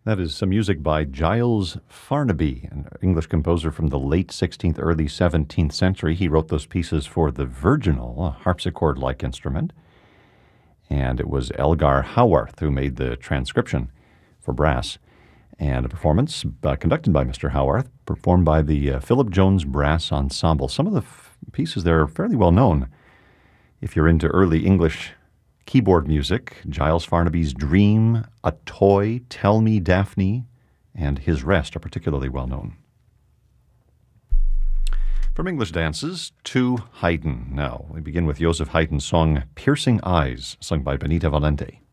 That is some music by Giles Farnaby, an English composer from the late 16th, early 17th century. He wrote those pieces for the virginal, a harpsichord-like instrument. And it was Elgar Howarth who made the transcription for brass. And a performance conducted by Mr. Howarth, performed by the Philip Jones Brass Ensemble. Some of the pieces there are fairly well known. If you're into early English keyboard music, Giles Farnaby's Dream, A Toy, Tell Me Daphne, and His Rest are particularly well known. From English dances to Haydn now. We begin with Joseph Haydn's song Piercing Eyes, sung by Benita Valente.